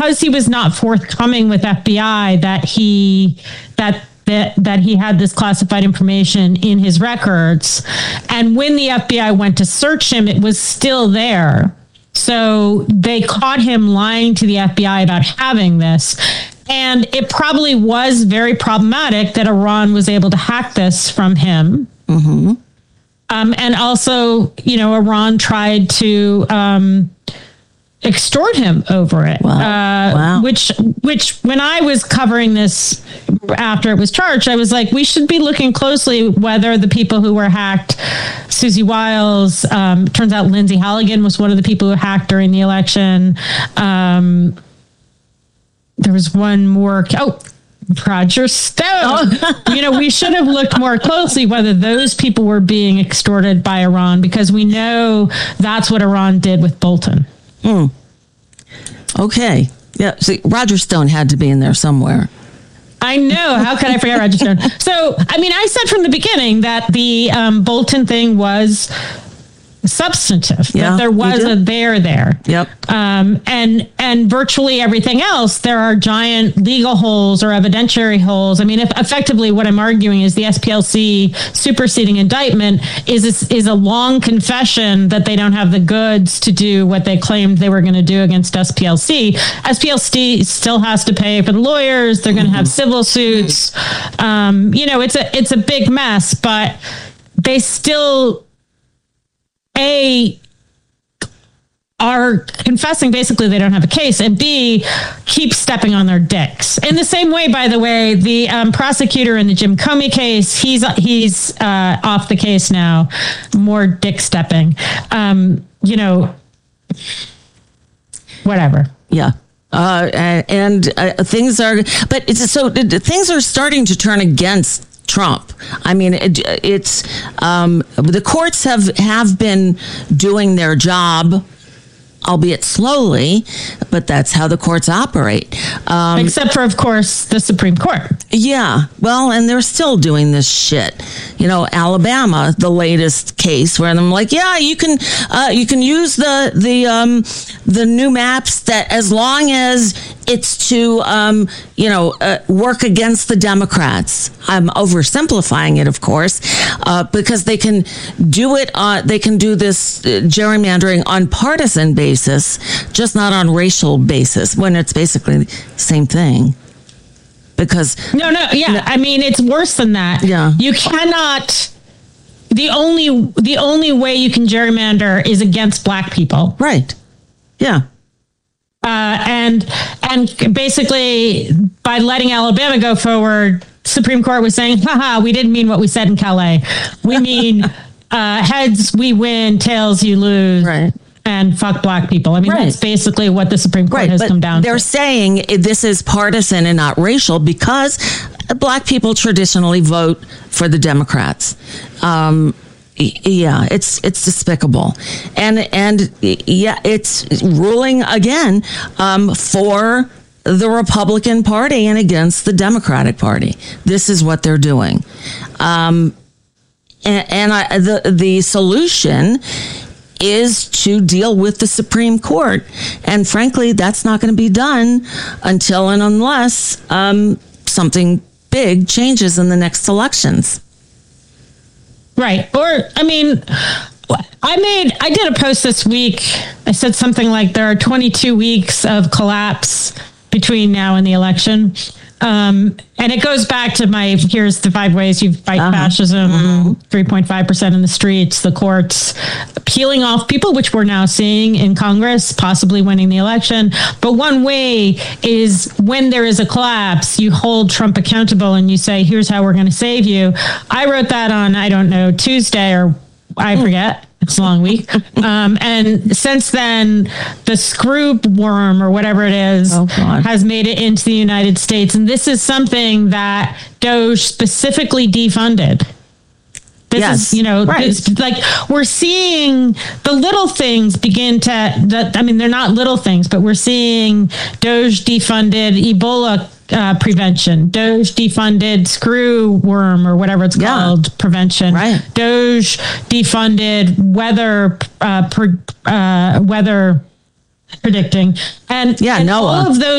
because he was not forthcoming with FBI that he had this classified information in his records. And when the FBI went to search him, it was still there. So they caught him lying to the FBI about having this. And it probably was very problematic that Iran was able to hack this from him. Mm-hmm. And also, Iran tried to extort him over it. Wow. Which when I was covering this after it was charged, I was like, we should be looking closely whether the people who were hacked, Susie Wiles, turns out Lindsay Halligan was one of the people who hacked during the election. There was one more. Roger Stone. We should have looked more closely whether those people were being extorted by Iran, because we know that's what Iran did with Bolton. Okay. Yeah. See, Roger Stone had to be in there somewhere. I know. How could I forget Roger Stone? So, I said from the beginning that the Bolton thing was substantive. Yeah, that there was a there. Yep. And virtually everything else, there are giant legal holes or evidentiary holes. Effectively what I'm arguing is the SPLC superseding indictment is a long confession that they don't have the goods to do what they claimed they were going to do against SPLC. SPLC still has to pay for the lawyers. They're going to have civil suits. It's a big mess, but they still are confessing basically they don't have a case, and B, keep stepping on their dicks. In the same way, by the way, the prosecutor in the Jim Comey case, he's off the case now. More dick stepping. Whatever. Yeah. Things are starting to turn against Trump. It's the courts have been doing their job, albeit slowly, but that's how the courts operate. Except for, of course, the Supreme Court. Yeah. Well, and they're still doing this shit. Alabama, the latest case where I'm like, yeah, you can use the new maps that as long as it's to, work against the Democrats. I'm oversimplifying it, of course, because they can do it. They can do this gerrymandering on partisan basis, just not on racial basis, when it's basically the same thing. Because it's worse than that. Yeah, you cannot. The only way you can gerrymander is against black people, right? Yeah. And basically, by letting Alabama go forward, Supreme Court was saying, haha, we didn't mean what we said in Calais. We mean heads we win, tails you lose. Right. And fuck black people. That's basically what the Supreme Court has come down to. They're saying this is partisan and not racial because black people traditionally vote for the Democrats. Yeah, it's despicable, and it's ruling again for the Republican Party and against the Democratic Party. This is what they're doing, the solution is to deal with the Supreme Court, and frankly, that's not going to be done until and unless something big changes in the next elections. Right. Or, I did a post this week. I said something like there are 22 weeks of collapse between now and the election. And it goes back to here's the 5 ways you fight fascism, 3.5% in the streets, the courts peeling off people, which we're now seeing in Congress, possibly winning the election. But one way is when there is a collapse, you hold Trump accountable and you say, here's how we're going to save you. I wrote that on, Tuesday or I forget. It's a long week. And since then, the screw worm or whatever it is has made it into the United States. And this is something that Doge specifically defunded. This is, right. It's like we're seeing the little things begin to, they're not little things, but we're seeing Doge defunded Ebola prevention. Doge defunded screw worm or whatever it's called prevention. Right. Doge defunded weather predicting. And Yeah, and Noah. all of those